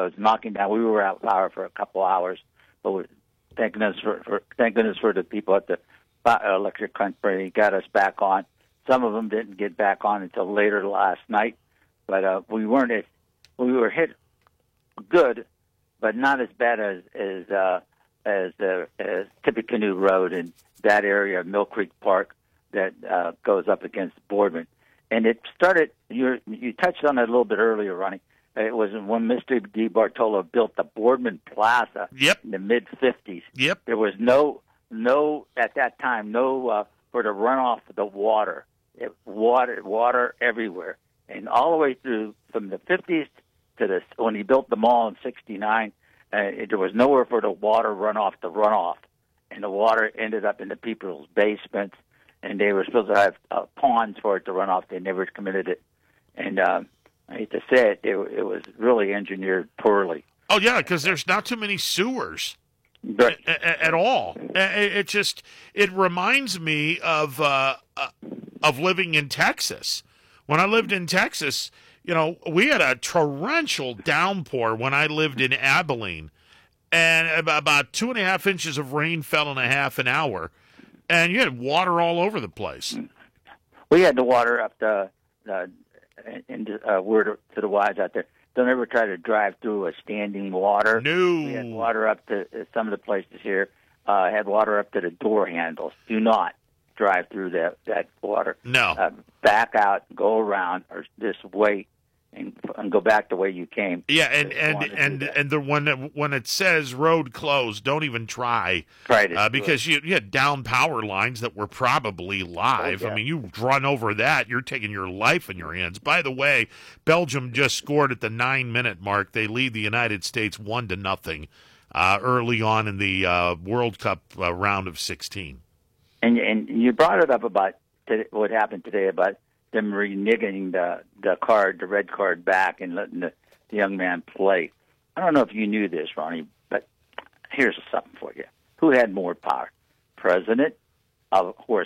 roads, knocking down. We were out power for a couple hours, but thank goodness for the people at the electric company got us back on. Some of them didn't get back on until later last night, but we were hit good, but not as bad as Tippecanoe Road and that area of Mill Creek Park that goes up against Boardman. And it started, you touched on it a little bit earlier, Ronnie. It was when Mr. DeBartolo built the Boardman Plaza in the mid-'50s. Yep. There was no at that time, for the runoff of the water. Water everywhere. And all the way through from the 50s to when he built the mall in 69, there was nowhere for the water runoff to run off. And the water ended up in the people's basements, and they were supposed to have ponds for it to run off. They never committed it. And I hate to say it, it was really engineered poorly. Oh, yeah, because there's not too many sewers Right. at all. It reminds me of living in Texas. When I lived in Texas, we had a torrential downpour when I lived in Abilene, and about 2.5 inches of rain fell in a half an hour, and you had water all over the place. We had the water up word to the wise out there. Don't ever try to drive through a standing water. No. We had water up to some of the places here. Had water up to the door handles. Do not drive through that water. No. Back out, go around, or just wait and go back the way you came. Yeah, and when it says road closed, don't even try. Right. Because you had down power lines that were probably live. Oh, yeah. I mean, you run over that, you're taking your life in your hands. By the way, Belgium just scored at the 9-minute mark. They lead the United States 1-0 early on in the World Cup round of 16. And you brought it up about what happened today about them reneging the red card back and letting the young man play. I don't know if you knew this, Ronnie, but here's something for you. Who had more power? President, of course,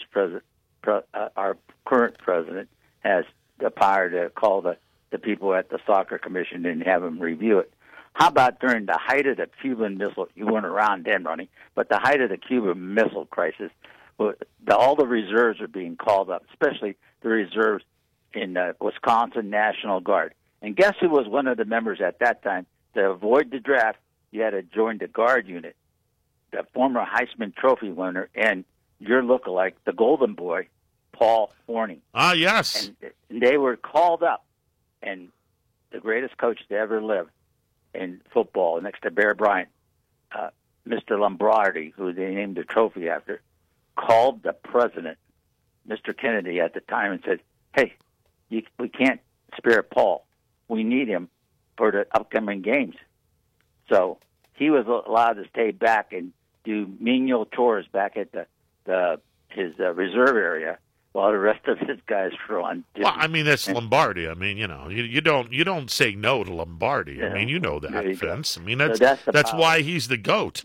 our current president has the power to call the people at the soccer commission and have them review it. How about during the height of the Cuban Missile? You weren't around then, Ronnie, but the height of the Cuban Missile Crisis, all the reserves are being called up, especially the reserves in the Wisconsin National Guard. And guess who was one of the members at that time? To avoid the draft, you had to join the Guard unit. The former Heisman Trophy winner and your lookalike, the Golden Boy, Paul Hornung. Ah, yes. And they were called up, and the greatest coach to ever live in football, next to Bear Bryant, Mr. Lombardi, who they named the trophy after, called the president, Mr. Kennedy, at the time and said, hey, we can't spare Paul. We need him for the upcoming games. So he was allowed to stay back and do menial chores back at his reserve area while the rest of his guys were on duty. Well, I mean, that's Lombardi. I mean, you don't say no to Lombardi. Yeah. I mean, you know that, Vince. I mean, So that's why he's the GOAT.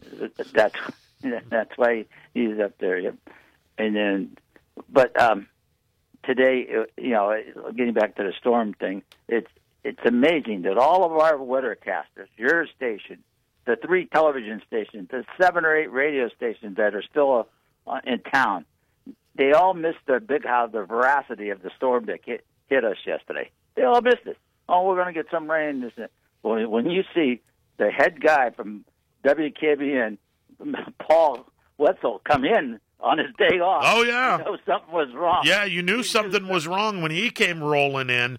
That's why he's up there. Yep. And then, but today, getting back to the storm thing, it's amazing that all of our weathercasters, your station, the 3 television stations, the 7 or 8 radio stations that are still in town, they all missed the veracity of the storm that hit us yesterday. They all missed it. Oh, we're going to get some rain. When you see the head guy from WKBN, Paul Wetzel, come in on his day off. Oh, yeah. You know something was wrong. Yeah, you knew something was wrong when he came rolling in.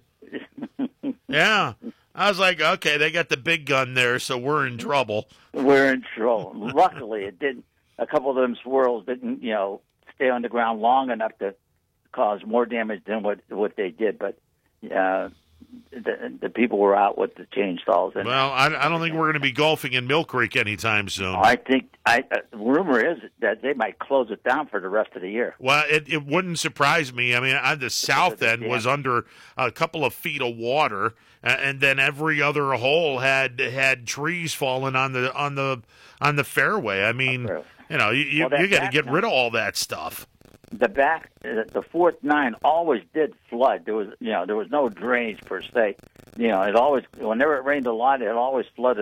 Yeah. I was like, okay, they got the big gun there, so we're in trouble. We're in trouble. Luckily, it didn't. A couple of them swirls didn't, stay on the ground long enough to cause more damage than what they did. But the people were out with the chainsaws. And, well, I don't think we're going to be golfing in Mill Creek anytime soon. I think rumor is that they might close it down for the rest of the year. Well, it wouldn't surprise me. I mean, the south end was under a couple of feet of water, and then every other hole had trees falling on the fairway. I mean, you got to get rid of all that stuff. The fourth 9 always did flood. There was no drainage per se. It always, whenever it rained a lot, it always flooded